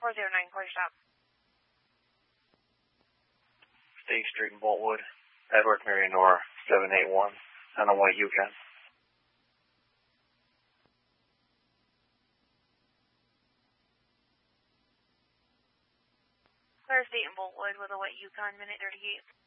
409, quarter stop. State Street in Boltwood. Edward Marianor 781 on a white Yukon. Clear State in Boltwood with a white Yukon, minute 38.